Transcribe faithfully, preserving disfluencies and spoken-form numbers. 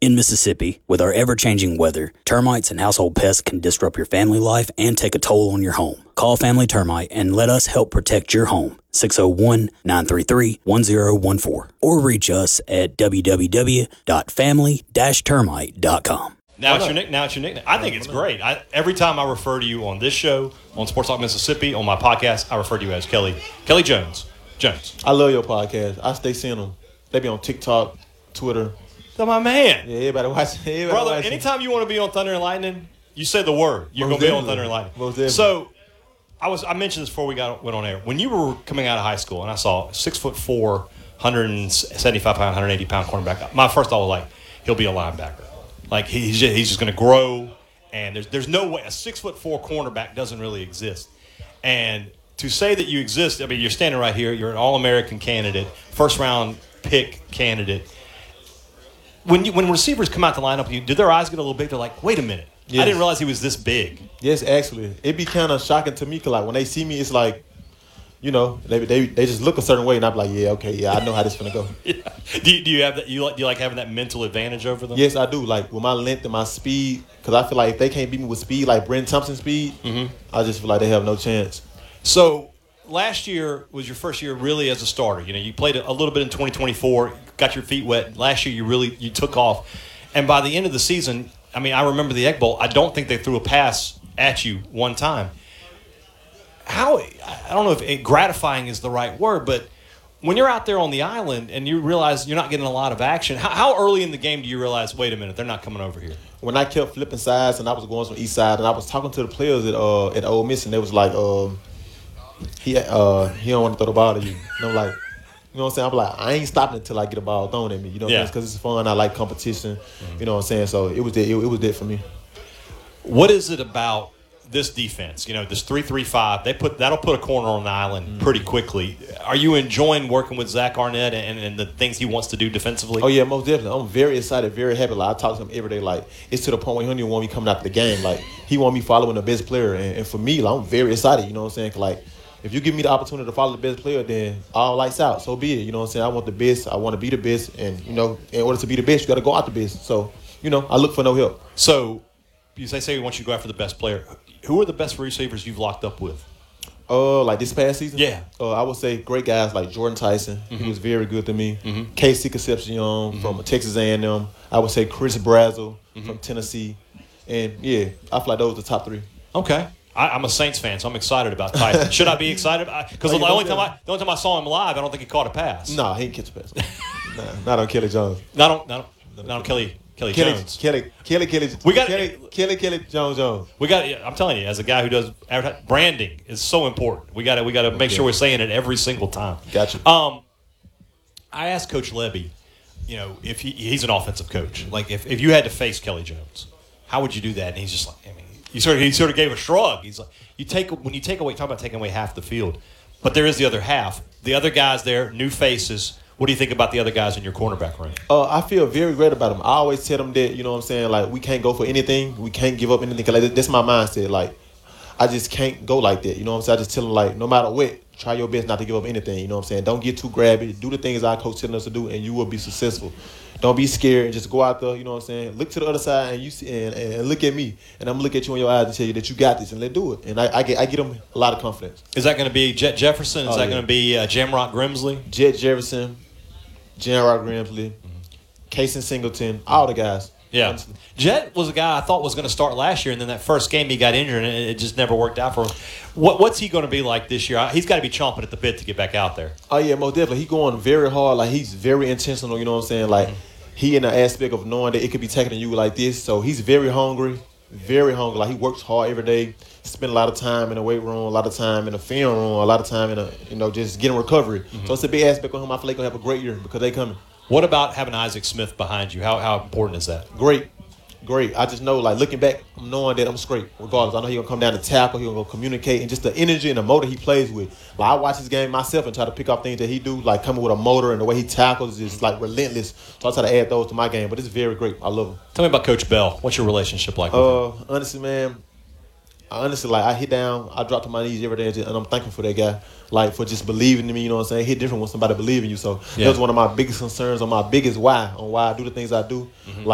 In Mississippi, with our ever-changing weather, termites and household pests can disrupt your family life and take a toll on your home. Call Family Termite and let us help protect your home. six oh one, nine three three, one oh one four or reach us at w w w dot family dash termite dot com. Now it's your nick. Now it's your nickname. I think it's great. I, every time I refer to you on this show, on Sports Talk Mississippi, on my podcast, I refer to you as Kelly Kelly Jones. Jones. I love your podcast. I stay seeing them. They be on TikTok, Twitter. They're my man. Yeah, everybody watch. Everybody Brother, watch anytime you want to be on Thunder and Lightning, you say the word. You're going Most to be on definitely. Thunder and Lightning. Most definitely. So, I was I mentioned this before we got went on air. When you were coming out of high school, and I saw six foot four, one hundred seventy-five pound, one hundred eighty pound cornerback. My first thought was like, he'll be a linebacker. Like he's just, he's just going to grow, and there's there's no way a six foot four cornerback doesn't really exist. And to say that you exist, I mean, you're standing right here. You're an All-American candidate, first round pick candidate. When you, when receivers come out to line up, you, did their eyes get a little big? They're like, wait a minute. Yes. I didn't realize he was this big. Yes, actually. It'd be kind of shocking to me because, like, when they see me, it's like, you know, they they they just look a certain way, and I'm like, yeah, okay, yeah, I know how this is going to go. Yeah. Do you, do you have that? You like do you like having that mental advantage over them? Yes, I do. Like, with my length and my speed, because I feel like if they can't beat me with speed, like Brenton Thompson speed, mm-hmm. I just feel like they have no chance. So last year was your first year really as a starter. You know, you played a little bit in twenty twenty-four, got your feet wet. Last year you really you took off, and by the end of the season, I mean, I remember the Egg Bowl. I don't think they threw a pass at you one time. How I don't know if it, gratifying is the right word, but when you're out there on the island and you realize you're not getting a lot of action, how, how early in the game do you realize, wait a minute, they're not coming over here? When I kept flipping sides and I was going from east side and I was talking to the players at uh at Ole Miss and they was like, um, he uh he don't want to throw the ball to you. And I'm like, you know what I'm saying? I'm like, I ain't stopping until I get a ball thrown at me. You know what Yeah. I'm saying? Because it's fun. I like competition. Mm-hmm. You know what I'm saying? So it was it, it was it for me. What is it about this defense? You know, this three three five, they put that'll put a corner on the island mm-hmm. pretty quickly. Are you enjoying working with Zach Arnett and, and the things he wants to do defensively? Oh, yeah, most definitely. I'm very excited, very happy. Like, I talk to him every day. Like, it's to the point where he don't even want me coming out the game. Like, he want me following the best player. And, and for me, like, I'm very excited. You know what I'm saying? 'Cause, like, if you give me the opportunity to follow the best player, then all lights out. So be it. You know what I'm saying? I want the best. I want to be the best. And, you know, in order to be the best, you got to go out the best. So, you know, I look for no help. So, you say, say we want you to go after the best player. Who are the best receivers you've locked up with? Uh, like this past season? Yeah. Uh, I would say great guys like Jordan Tyson. Mm-hmm. He was very good to me. Mm-hmm. Casey Concepcion mm-hmm. from Texas A and M. I would say Chris Brazzell mm-hmm. from Tennessee. And, yeah, I feel like those are the top three. Okay. I, I'm a Saints fan, so I'm excited about Tyson. Should I be excited? Because oh, the, only time I, the only time I saw him live, I don't think he caught a pass. No, nah, he didn't catch a pass. nah, not on Kelly Jones. Not on, not on, not on Kelly Kelly, Kelly Jones. Kelly, Kelly, Kelly, we got Kelly, Kelly, Kelly Jones Jones. We got. I'm telling you, as a guy who does advertising, branding is so important. We got to we got to make okay. sure we're saying it every single time. Gotcha. Um, I asked Coach Levy, you know, if he, he's an offensive coach, like if, if you had to face Kelly Jones, how would you do that? And he's just like, I mean, he sort of he sort of gave a shrug. He's like, you take when you take away, talk about taking away half the field, but there is the other half. The other guys there, new faces. What do you think about the other guys in your cornerback room? Uh, I feel very great about them. I always tell them that, you know what I'm saying, like, we can't go for anything. We can't give up anything. Cause like, that's my mindset. Like, I just can't go like that. You know what I'm saying? I just tell them, like, no matter what, try your best not to give up anything. You know what I'm saying? Don't get too grabby. Do the things our coach telling us to do, and you will be successful. Don't be scared. Just go out there, you know what I'm saying? Look to the other side and you see, and, and look at me. And I'm going to look at you in your eyes and tell you that you got this, and let's do it. And I, I, get, I get them a lot of confidence. Is that going to be Jet Jefferson? Is oh, that yeah. going to be uh, Jamrock Grimsley? Jet Jefferson. Jamrock Grimsley, mm-hmm. Casey Singleton, all the guys. Yeah. Honestly. Jet was a guy I thought was going to start last year, and then that first game he got injured, and it just never worked out for him. What, what's he going to be like this year? He's got to be chomping at the bit to get back out there. Oh, yeah, most definitely. He's going very hard. Like, he's very intentional, you know what I'm saying? Like, mm-hmm. he in the aspect of knowing that it could be taken to you like this. So he's very hungry, very hungry. Like, he works hard every day, spend a lot of time in the weight room, a lot of time in the film room, a lot of time in a, you know, just getting recovery. Mm-hmm. So it's a big aspect of him. I feel like he'll have a great year because they coming. What about having Isaac Smith behind you? How how important is that? Great. Great. I just know, like, looking back, I'm knowing that I'm straight, regardless. I know he's going to come down to tackle, he's going to communicate, and just the energy and the motor he plays with. Like, I watch his game myself and try to pick up things that he do, like coming with a motor and the way he tackles is, like, relentless. So I try to add those to my game, but it's very great. I love him. Tell me about Coach Bell. What's your relationship like with uh, him? Honestly, man, honestly, like, I hit down, I drop to my knees every day, and, just, and I'm thankful for that guy, like, for just believing in me, you know what I'm saying? It hit different when somebody believes in you. So yeah. That's one of my biggest concerns on my biggest why, on why I do the things I do. Mm-hmm. Like,